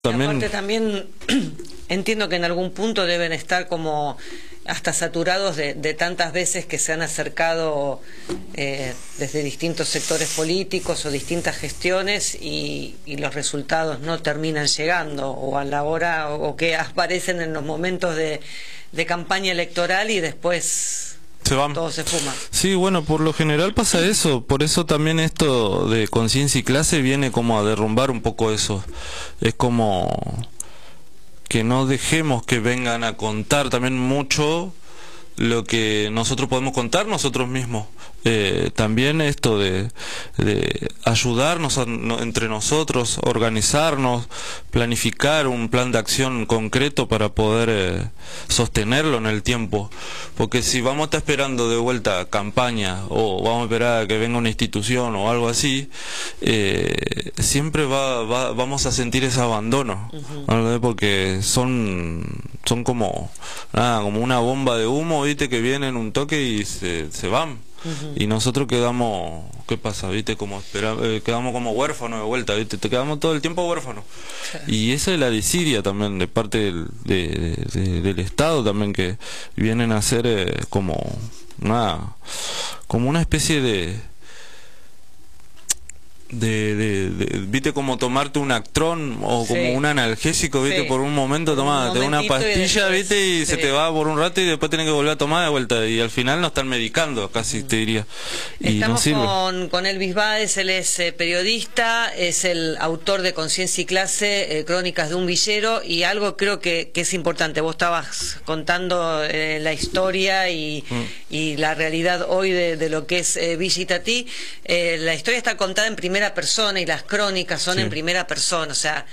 También... Aparte también entiendo que en algún punto deben estar como hasta saturados de tantas veces que se han acercado desde distintos sectores políticos o distintas gestiones y los resultados no terminan llegando o a la hora o que aparecen en los momentos de campaña electoral y después se van. Todo se fuma. Sí, bueno, por lo general pasa eso, por eso también esto de conciencia y clase viene como a derrumbar un poco eso. Es como que no dejemos que vengan a contar también mucho lo que nosotros podemos contar nosotros mismos. También esto de ayudarnos entre nosotros, organizarnos, planificar un plan de acción concreto para poder sostenerlo en el tiempo. Porque si vamos a estar esperando de vuelta campaña o vamos a esperar a que venga una institución o algo así, siempre vamos a sentir ese abandono, ¿no? Porque son como una bomba de humo, ¿viste? Que vienen un toque y se van. Y nosotros quedamos, ¿qué pasa? ¿Viste? Como quedamos como huérfanos de vuelta, ¿viste? Te quedamos todo el tiempo huérfanos. Y esa es la desidia también de parte del Estado también, que vienen a hacer como una especie viste, como tomarte un Actron o como un analgésico, viste, por un momento tomás, te da una pastilla, viste, y se te va por un rato y después tenés que volver a tomar de vuelta y al final no están medicando, casi te diría. Y estamos no sirve. con Elvis Báez, él es periodista, es el autor de Conciencia y Clase, Crónicas de un Villero, y algo creo que es importante, vos estabas contando la historia y la realidad hoy de lo que es Villa Itatí. La historia está contada en primera persona y las crónicas son en primera persona, o sea,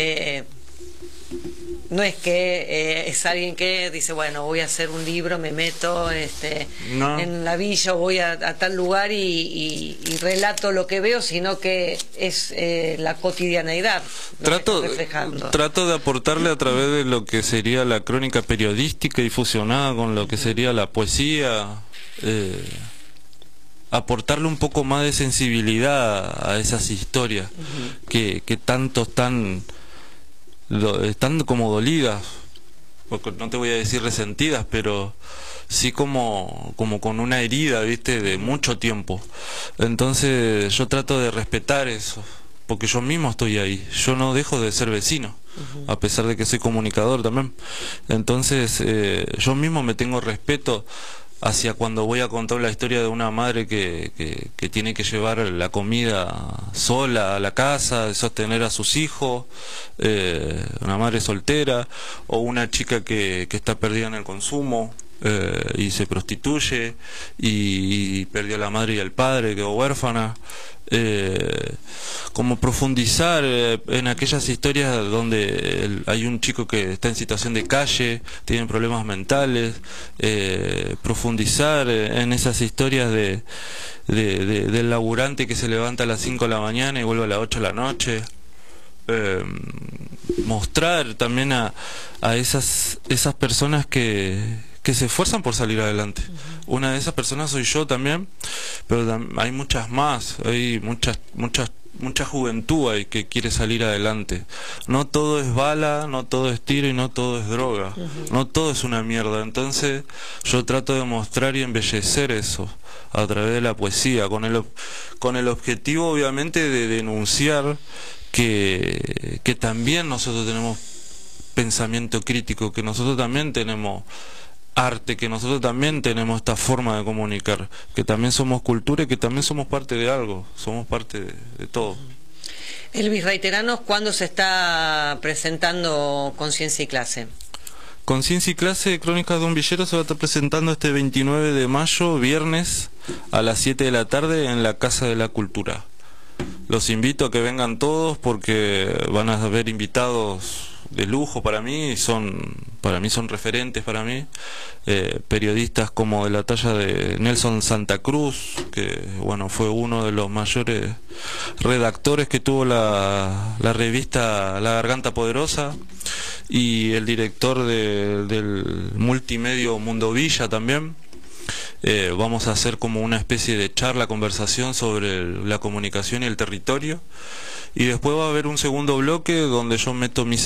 no es que es alguien que dice, bueno, voy a hacer un libro, me meto en la villa o voy a tal lugar y relato lo que veo, sino que es la cotidianeidad. Trato de aportarle a través de lo que sería la crónica periodística y fusionada con lo que sería la poesía, aportarle un poco más de sensibilidad a esas historias que tanto están como dolidas, porque no te voy a decir resentidas, pero sí como con una herida, viste, de mucho tiempo. Entonces yo trato de respetar eso, porque yo mismo estoy ahí, yo no dejo de ser vecino, a pesar de que soy comunicador también. Entonces yo mismo me tengo respeto hacia cuando voy a contar la historia de una madre que tiene que llevar la comida sola a la casa, sostener a sus hijos, una madre soltera, o una chica que está perdida en el consumo y se prostituye y perdió a la madre y al padre, quedó huérfana. Como profundizar en aquellas historias donde hay un chico que está en situación de calle, tiene problemas mentales, profundizar en esas historias del laburante que se levanta a las 5 de la mañana y vuelve a las 8 de la noche. Mostrar también a esas personas que se esfuerzan por salir adelante. Una de esas personas soy yo también, pero hay muchas más, hay mucha juventud ahí que quiere salir adelante. No todo es bala, no todo es tiro y no todo es droga, no todo es una mierda. Entonces yo trato de mostrar y embellecer eso a través de la poesía, con el objetivo obviamente de denunciar que también nosotros tenemos pensamiento crítico, que nosotros también tenemos arte, que nosotros también tenemos esta forma de comunicar, que también somos cultura y que también somos parte de algo, somos parte de todo. Elvis, reiteranos, ¿cuándo se está presentando Conciencia y Clase? Conciencia y Clase, Crónicas de un Villero, se va a estar presentando este 29 de mayo, viernes, a las 7 de la tarde en la Casa de la Cultura. Los invito a que vengan todos porque van a haber invitados de lujo para mí, son referentes para mí, periodistas como de la talla de Nelson Santa Cruz, que bueno, fue uno de los mayores redactores que tuvo la revista La Garganta Poderosa, y el director del multimedio Mundo Villa también. Vamos a hacer como una especie de charla, conversación sobre la comunicación y el territorio. Y después va a haber un segundo bloque donde yo meto mis